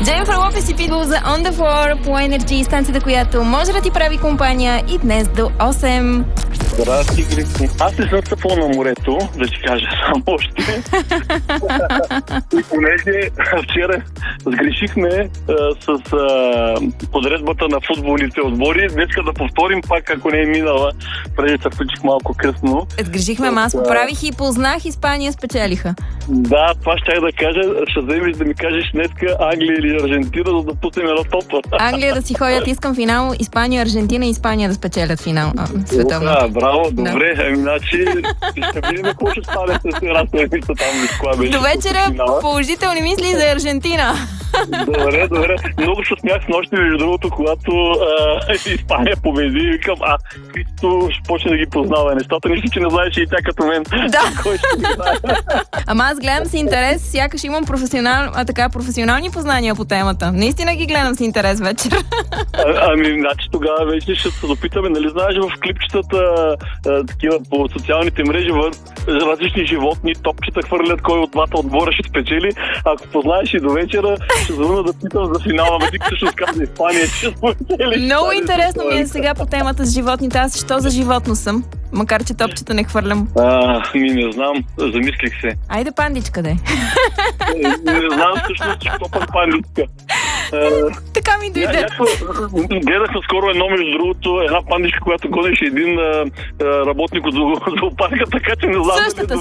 Дженнифър Лопес и Питбул за On The Floor по Energy, станцията, която може да ти прави компания и днес до 8. Здрасти, Грипни. Аз не съм стъпал на морето, да ти кажа само още. И понеже вчера сгрешихме с подредбата на футболните отбори, днеска да повторим пак, ако не е минала, преди се включих малко късно. Сгрешихме, аз поправих и познах, Испания спечелиха. Да, това щях да кажа. Ще вземеш да ми кажеш днеска Англия или Аржентина, за да пуснем едно топа. Англия да си ходят, искам финал, Испания, Аржентина и Испания да спечелят финал. Световно. Браво, добре. Ами, значи, ще видим какво ще стане с една седмица там. До вечера положителни мисли за Аржентина. Добре. Много се смях с нощи, между другото, когато Испания победи и викам, Христо ще почне да ги познава нещата. Нищо, че не знаеш и тя като мен. Да. Кой ще ги знае? Ама аз гледам с интерес, сякаш имам професионални познания по темата. Наистина ги гледам с интерес вечер. Ами, значи тогава вече ще се допитаме, нали знаеш в клипчетата такива по социалните мрежи различни животни, топчета хвърлят кой от двата отбора ще спечели. Ако познаеш и до вечера, ще звъна да питам за финала, ти ще каза Испания, че спечели. Много интересно ми е сега по темата с животните. Аз що за животно съм? Макар че топчета не хвърлям. Не знам, замислих се. Айде пандичка, де. Не знам всъщност, че какво пък пандичка. Така ми дойде. Гледах наскоро едно, между другото, една пандичка, която гонеше един работник от зоопарка, така че не знам.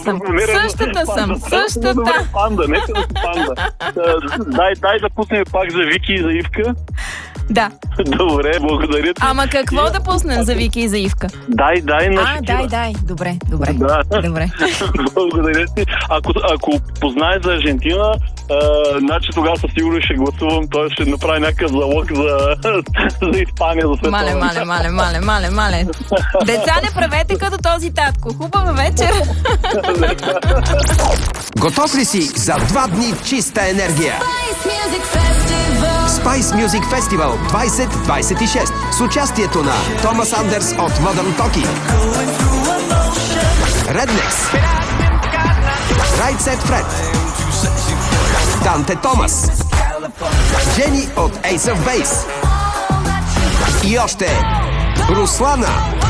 Същата. Добре, панда, нека да си панда. Дай да пуснем пак за Вики и за Ивка. Да. Добре, благодаря ти. Ама какво да пуснем за Вики и за Ивка? Дай. Дай. Добре. Да. Добре. Благодаря ти. Ако познаеш за Аржентина, значи тогава със сигурност ще гласувам. Той ще направи някакъв залог за Испания, за световна. Мале. Деца, не правете като този татко. Хубава вечер. Готов ли си за 2 дни чиста енергия? Spice Music Festival 2026 с участието на Томас Андерс от Modern Talking, Rednex, Right Set Fred, Данте Томас, Джени от Ace of Base и още Руслана.